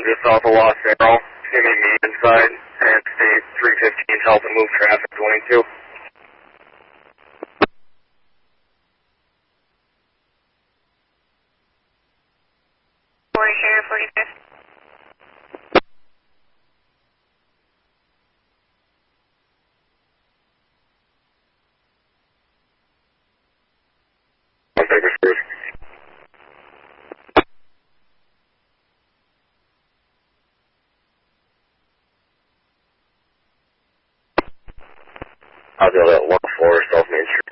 just off of Los Arrow. See me inside and State 315 helping move traffic 22. Sheriff 45. I'll take a first. I'll go that 1-4 South Main Street.